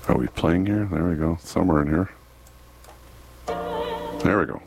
Are we playing here? There we go. Somewhere in here. There we go.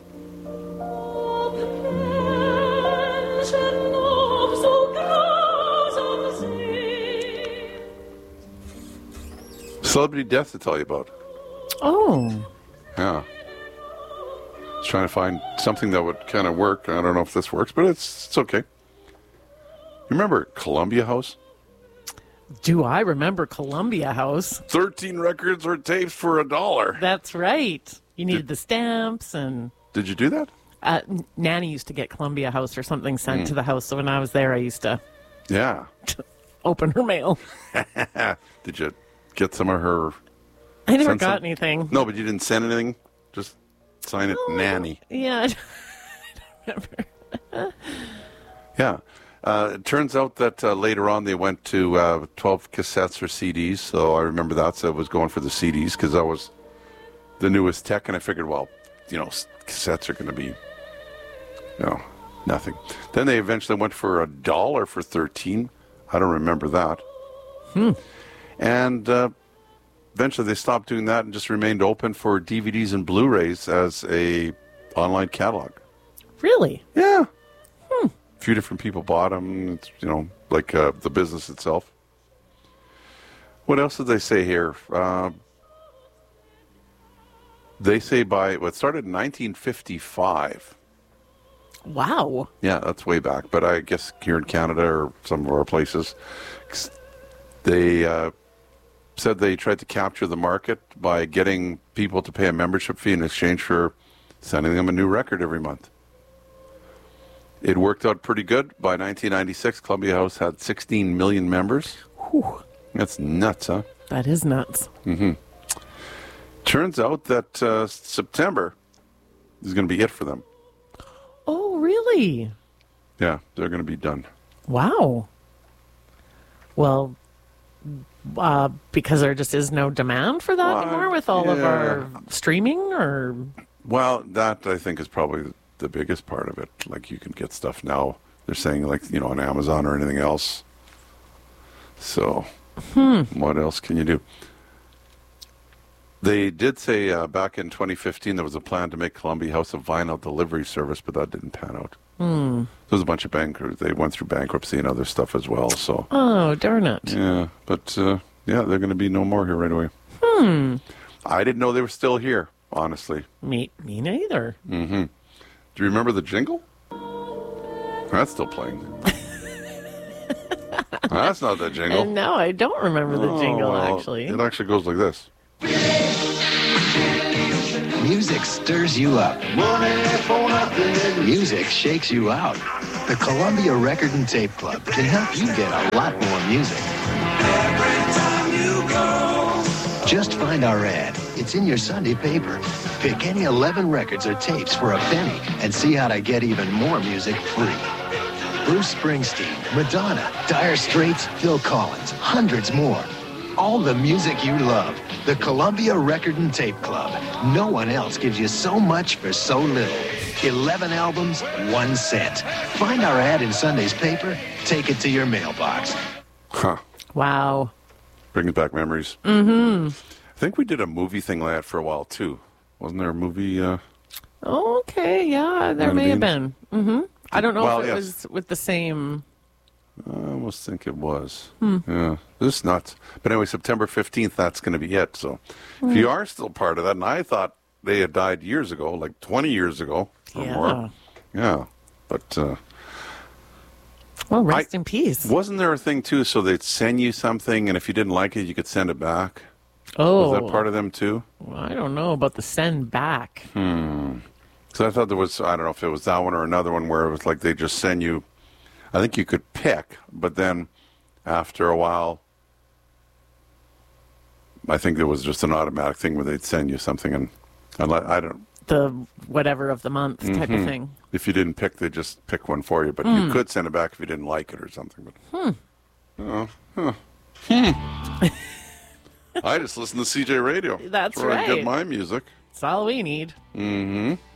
Celebrity death to tell you about. Oh. Yeah. I was trying to find something that would kind of work. I don't know if this works, but it's okay. You remember Columbia House? Do I remember Columbia House? 13 records or tapes for $1. That's right. You needed the stamps and... Did you do that? Nanny used to get Columbia House or something sent to the house, so when I was there, I used to Yeah. open her mail. Did you get some of her... I never Send got some- anything. No, but you didn't send anything? Just sign it Nanny. Yeah, I don't remember. Yeah. It turns out that later on they went to 12 cassettes or CDs, so I remember that, so I was going for the CDs because that was the newest tech, and I figured, well, cassettes are going to be, nothing. Then they eventually went for $1 for 13. I don't remember that. And eventually they stopped doing that and just remained open for DVDs and Blu-rays as a online catalog. Really? Yeah. A few different people bought them. It's, like the business itself. What else did they say here? They say it started in 1955. Wow. Yeah, that's way back. But I guess here in Canada or some of our places, they said they tried to capture the market by getting people to pay a membership fee in exchange for sending them a new record every month. It worked out pretty good. By 1996, Columbia House had 16 million members. Whew. That's nuts, huh? That is nuts. Turns out that September is going to be it for them. Oh, really? Yeah, they're going to be done. Wow. Well, because there just is no demand for that anymore with all of our streaming, or... Well, that I think is probably the biggest part of it. Like, you can get stuff now. They're saying, like, on Amazon or anything else. So, what else can you do? They did say back in 2015 there was a plan to make Columbia House a vinyl delivery service, but that didn't pan out. There was a bunch of they went through bankruptcy and other stuff as well. So. Oh, darn it. Yeah, but they're going to be no more here right away. I didn't know they were still here, honestly. Me neither. Do you remember the jingle? That's still playing. That's not the jingle. And no, I don't remember the jingle, actually. It actually goes like this. Music stirs you up. Music shakes you out. The Columbia Record and Tape Club can help you get a lot more music. Just find our ad. It's in your Sunday paper. Pick any 11 records or tapes for a penny and see how to get even more music free. Bruce Springsteen, Madonna, Dire Straits, Phil Collins, hundreds more. All the music you love. The Columbia Record and Tape Club. No one else gives you so much for so little. 11 albums, 1 cent. Find our ad in Sunday's paper. Take it to your mailbox. Huh. Wow. Bringing back memories. I think we did a movie thing like that for a while, too. Wasn't there a movie? Okay, yeah, there may have been. I don't know if it was with the same... I almost think it was. Yeah, this is nuts. But anyway, September 15th, that's going to be it. So if you are still part of that, and I thought they had died years ago, like 20 years ago or more. Yeah, but... well, rest in peace. Wasn't there a thing, too, so they'd send you something, and if you didn't like it, you could send it back? Oh. Was that part of them, too? Well, I don't know about the send back. So I thought there was, I don't know if it was that one or another one where it was like they just send you, I think you could pick, but then after a while, I think there was just an automatic thing where they'd send you something, and I don't... The whatever of the month type of thing. If you didn't pick, they'd just pick one for you, but you could send it back if you didn't like it or something. But, I just listen to CJ Radio. That's where I right. get my music. That's all we need.